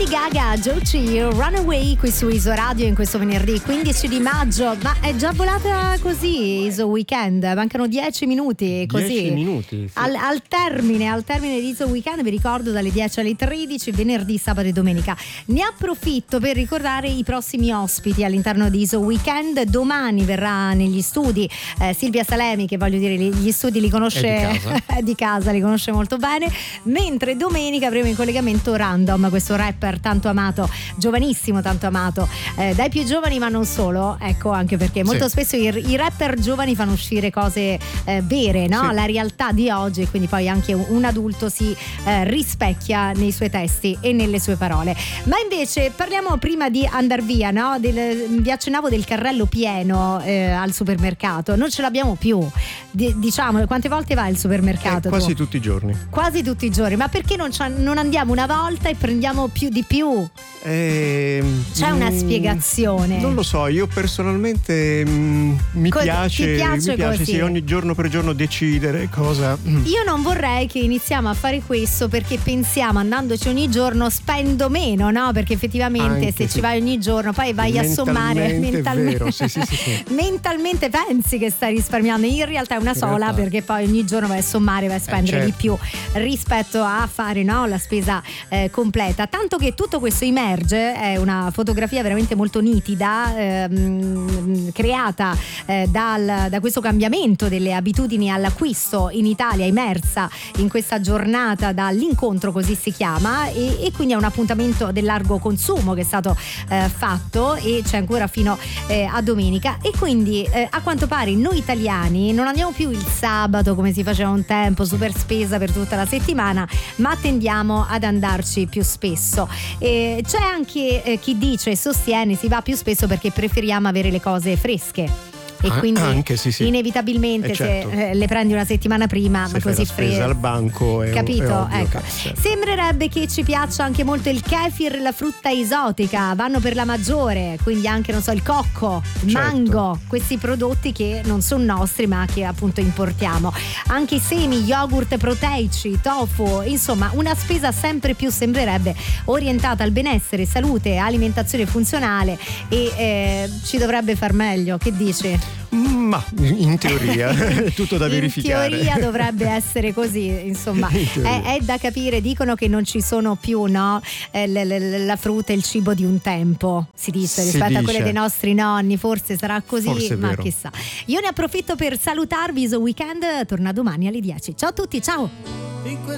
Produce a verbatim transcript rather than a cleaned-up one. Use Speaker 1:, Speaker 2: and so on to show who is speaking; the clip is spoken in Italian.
Speaker 1: Lady Gaga, Joji, Runaway qui su Iso Radio in questo venerdì quindici di maggio. Ma è già volata così Iso Weekend, mancano dieci minuti così.
Speaker 2: dieci minuti, sì.
Speaker 1: al, al termine, al termine di Iso Weekend, vi ricordo dalle dieci alle tredici, venerdì, sabato e domenica. Ne approfitto per ricordare i prossimi ospiti all'interno di Iso Weekend. Domani verrà negli studi eh, Silvia Salemi, che voglio dire gli studi li conosce
Speaker 2: è di casa.
Speaker 1: è di casa, li conosce molto bene, mentre domenica avremo in collegamento Random, questo rapper tanto amato, giovanissimo, tanto amato eh, dai più giovani, ma non solo, ecco, anche perché molto
Speaker 2: sì.
Speaker 1: spesso i, i rapper giovani fanno uscire cose eh, vere, no?
Speaker 2: Sì.
Speaker 1: La realtà di oggi, e quindi poi anche un, un adulto si eh, rispecchia nei suoi testi e nelle sue parole. Ma invece parliamo prima di andar via, no? Del, vi accennavo del carrello pieno eh, al supermercato, non ce l'abbiamo più. D- diciamo, quante volte vai al supermercato?
Speaker 2: Eh, quasi
Speaker 1: tu?
Speaker 2: tutti i giorni.
Speaker 1: Quasi tutti i giorni, ma perché non, non andiamo una volta e prendiamo più di più?
Speaker 2: Eh,
Speaker 1: C'è una
Speaker 2: mm,
Speaker 1: spiegazione?
Speaker 2: Non lo so, io personalmente mm, mi,
Speaker 1: Co-
Speaker 2: piace,
Speaker 1: ti piace
Speaker 2: mi piace
Speaker 1: così?
Speaker 2: sì, ogni giorno per giorno decidere cosa. mm.
Speaker 1: Io non vorrei che iniziamo a fare questo perché pensiamo, andandoci ogni giorno spendo meno, no? Perché effettivamente
Speaker 2: Anche,
Speaker 1: se
Speaker 2: sì.
Speaker 1: ci vai ogni giorno poi vai a sommare
Speaker 2: Mentalmente,
Speaker 1: mentalmente,
Speaker 2: è vero, sì, sì, sì, sì.
Speaker 1: mentalmente pensi che stai risparmiando, in realtà è una
Speaker 2: In
Speaker 1: sola,
Speaker 2: realtà.
Speaker 1: perché poi ogni giorno vai a sommare, vai a spendere
Speaker 2: certo.
Speaker 1: di più rispetto a fare, no, la spesa eh, completa, tanto che tutto questo emerge, è una fotografia veramente molto nitida, ehm, creata eh, dal, da questo cambiamento delle abitudini all'acquisto in Italia, immersa in questa giornata dall'incontro, così si chiama, e, e quindi è un appuntamento del largo consumo che è stato eh, fatto e c'è ancora fino eh, a domenica, e quindi eh, a quanto pare noi italiani non andiamo più il sabato come si faceva un tempo, super spesa per tutta la settimana, ma tendiamo ad andarci più spesso. E c'è anche eh, chi dice e sostiene si va più spesso perché preferiamo avere le cose fresche. E
Speaker 2: Ah,
Speaker 1: quindi
Speaker 2: anche, sì, sì.
Speaker 1: inevitabilmente
Speaker 2: Eh, certo.
Speaker 1: se eh, le prendi una settimana prima,
Speaker 2: Se
Speaker 1: ma
Speaker 2: fai
Speaker 1: così
Speaker 2: la spesa
Speaker 1: fresco,
Speaker 2: al banco è,
Speaker 1: capito?
Speaker 2: è ovvio
Speaker 1: Ecco.
Speaker 2: che, certo.
Speaker 1: Sembrerebbe che ci piaccia anche molto il kefir, la frutta esotica, vanno per la maggiore, quindi anche, non so, il cocco, il
Speaker 2: Certo.
Speaker 1: mango, questi prodotti che non sono nostri ma che appunto importiamo. Anche i semi, yogurt proteici, tofu, insomma una spesa sempre più, sembrerebbe, orientata al benessere, salute, alimentazione funzionale, e eh, ci dovrebbe far meglio, che dici?
Speaker 2: Ma in teoria è tutto da verificare.
Speaker 1: In teoria dovrebbe essere così, insomma.
Speaker 2: In teoria.
Speaker 1: È, è da capire, dicono che non ci sono più, no, eh, l- l- la frutta e il cibo di un tempo, si dice,
Speaker 2: Si
Speaker 1: rispetto a
Speaker 2: dice.
Speaker 1: quelle dei nostri nonni, forse sarà così,
Speaker 2: Forse è
Speaker 1: ma
Speaker 2: vero.
Speaker 1: chissà. Io ne approfitto per salutarvi, Iso Weekend torna domani alle dieci. Ciao a tutti, ciao!